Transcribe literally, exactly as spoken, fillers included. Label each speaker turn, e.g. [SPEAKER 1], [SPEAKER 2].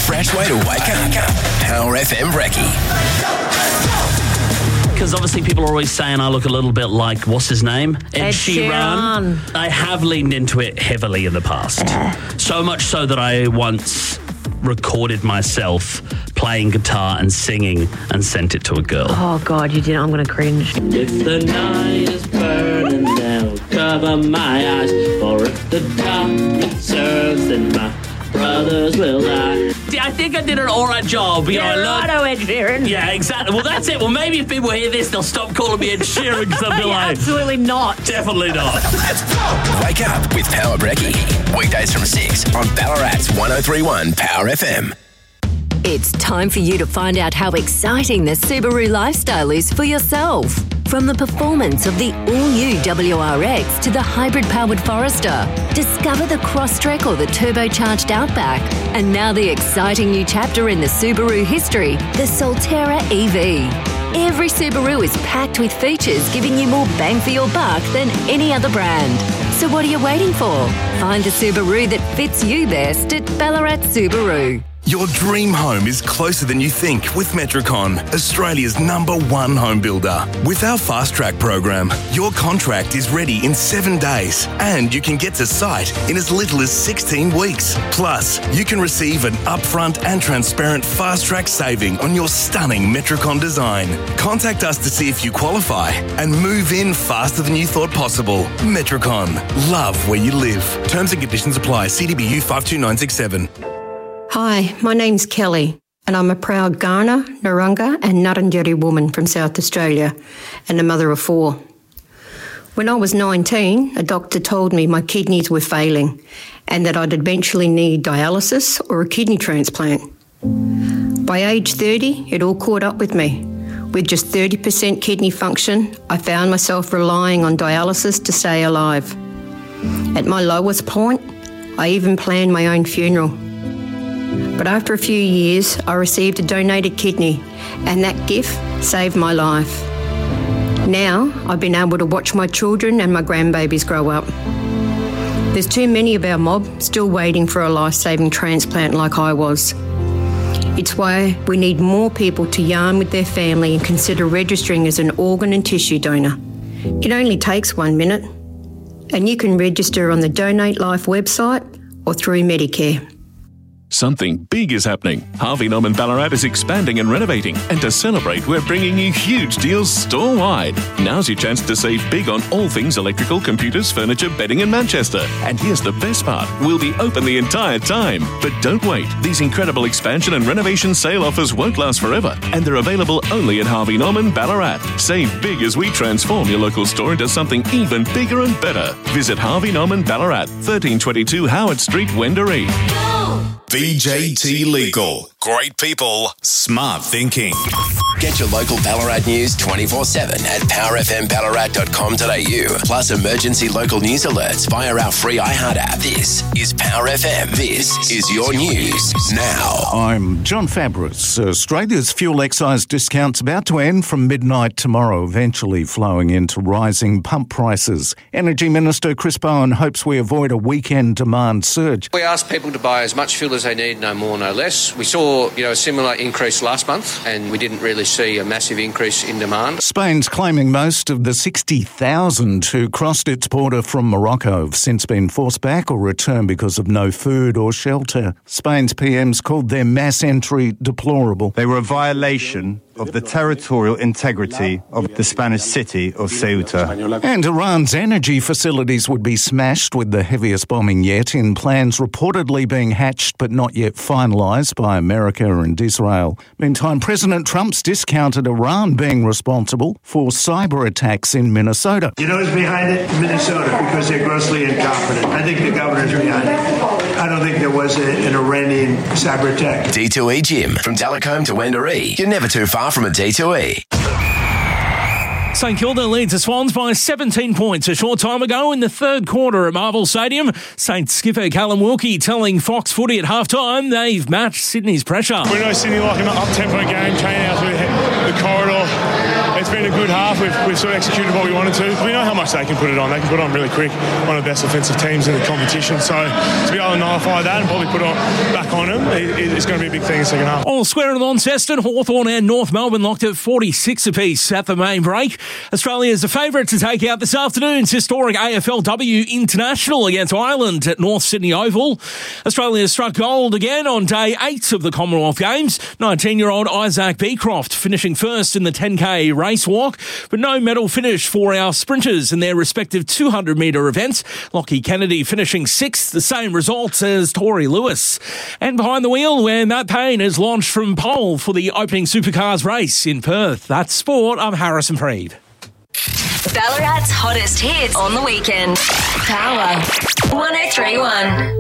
[SPEAKER 1] fresh way to wake up. Power F M Brekkie.
[SPEAKER 2] Because obviously people are always saying I look a little bit like, what's his name? Ed,
[SPEAKER 3] Ed
[SPEAKER 2] Sheeran.
[SPEAKER 3] Sheeran.
[SPEAKER 2] I have leaned into it heavily in the past.
[SPEAKER 3] Yeah.
[SPEAKER 2] So much so that I once recorded myself playing guitar and singing and sent it to a girl.
[SPEAKER 3] Oh, God, you did. I'm going to cringe.
[SPEAKER 2] If the night is burning down, cover my eyes. Or if the darkness serves, then my brothers will die. I think I did an all right job. You
[SPEAKER 3] Yeah,
[SPEAKER 2] know, I
[SPEAKER 3] righto, Ed Sheeran.
[SPEAKER 2] Yeah, exactly. Well, that's it. Well, maybe if people hear this, they'll stop calling me Ed Sheeran because they'll be
[SPEAKER 3] Yeah,
[SPEAKER 2] like,
[SPEAKER 3] absolutely not.
[SPEAKER 2] definitely not.
[SPEAKER 1] Wake up with Power Brekkie. Weekdays from six on Ballarat's one oh three one Power F M.
[SPEAKER 4] It's time for you to find out how exciting the Subaru lifestyle is for yourself. From the performance of the all-new W R X to the hybrid-powered Forester, discover the Crosstrek or the turbocharged Outback, and now the exciting new chapter in the Subaru history, the Solterra E V. Every Subaru is packed with features giving you more bang for your buck than any other brand. So what are you waiting for? Find the Subaru that fits you best at Ballarat Subaru.
[SPEAKER 5] Your dream home is closer than you think with Metricon, Australia's number one home builder. With our Fast Track program, your contract is ready in seven days and you can get to site in as little as sixteen weeks. Plus, you can receive an upfront and transparent Fast Track saving on your stunning Metricon design. Contact us to see if you qualify and move in faster than you thought possible. Metricon, love where you live. Terms and conditions apply. C D B U five two nine six seven.
[SPEAKER 6] Hi, my name's Kelly, and I'm a proud Kaurna, Narungga and Ngarrindjeri woman from South Australia and a mother of four. When I was nineteen, a doctor told me my kidneys were failing and that I'd eventually need dialysis or a kidney transplant. By age thirty, it all caught up with me. With just thirty percent kidney function, I found myself relying on dialysis to stay alive. At my lowest point, I even planned my own funeral. But after a few years, I received a donated kidney, and that gift saved my life. Now, I've been able to watch my children and my grandbabies grow up. There's too many of our mob still waiting for a life-saving transplant like I was. It's why we need more people to yarn with their family and consider registering as an organ and tissue donor. It only takes one minute, and you can register on the Donate Life website or through Medicare.
[SPEAKER 7] Something big is happening. Harvey Norman Ballarat is expanding and renovating, and to celebrate, we're bringing you huge deals store-wide. Now's your chance to save big on all things electrical, computers, furniture, bedding in Manchester. And here's the best part, we'll be open the entire time. But don't wait, these incredible expansion and renovation sale offers won't last forever, and they're available only at Harvey Norman Ballarat. Save big as we transform your local store into something even bigger and better. Visit Harvey Norman Ballarat, thirteen twenty-two Howard Street, Wendouree.
[SPEAKER 8] V J T Legal. Great people, smart thinking.
[SPEAKER 1] Get your local Ballarat news twenty-four seven at power f m ballarat dot com dot a u. Plus emergency local news alerts via our free iHeart app. This is Power F M. This is your news now.
[SPEAKER 9] I'm John Fabris. Australia's fuel excise discount's about to end from midnight tomorrow, eventually flowing into rising pump prices. Energy Minister Chris Bowen hopes we avoid a weekend demand surge.
[SPEAKER 10] We asked people to buy as much fuel as they need, no more, no less. We saw, you know, a similar increase last month, and we didn't really see a massive increase in demand.
[SPEAKER 9] Spain's claiming most of the sixty thousand who crossed its border from Morocco have since been forced back or returned because of no food or shelter. Spain's P M's called their mass entry deplorable.
[SPEAKER 11] They were a violation of the territorial integrity of the Spanish city of Ceuta.
[SPEAKER 9] And Iran's energy facilities would be smashed with the heaviest bombing yet, in plans reportedly being hatched but not yet finalised by America and Israel. Meantime, President Trump's discounted Iran being responsible for cyber attacks in Minnesota.
[SPEAKER 12] You know who's behind it? Minnesota, because they're grossly incompetent. I think the governor's behind it. I don't think there was a, an Iranian cyber attack.
[SPEAKER 1] D two E Gym. From Delacombe to Wendouree. You're never too far from a D two E.
[SPEAKER 13] St Kilda leads the Swans by seventeen points a short time ago in the third quarter at Marvel Stadium. Saints skipper Callum Wilkie telling Fox Footy at halftime they've matched Sydney's pressure.
[SPEAKER 14] We know Sydney like an up-tempo game, training out through the corridor. it's been a good half. We've, we've sort of executed what we wanted to. We know how much they can put it on. They can put it on really quick. One of the best offensive teams in the competition. So to be able to nullify that and probably put it back on them, it, it's going to be a big thing in the second half.
[SPEAKER 13] All square in Launceston, Hawthorn and North Melbourne locked at forty-six apiece at the main break. Australia is the favourite to take out this afternoon's historic A F L W International against Ireland at North Sydney Oval. Australia struck gold again on day eight of the Commonwealth Games. nineteen-year-old Isaac Beecroft finishing first in the ten K race walk, but no medal finish for our sprinters in their respective two hundred metre events. Lockie Kennedy finishing sixth, the same results as Tori Lewis. And behind the wheel, where Matt Payne has launched from pole for the opening Supercars race in Perth. That's sport. I'm Harrison Preeve.
[SPEAKER 4] Ballarat's hottest hits on the weekend. Power one oh three one.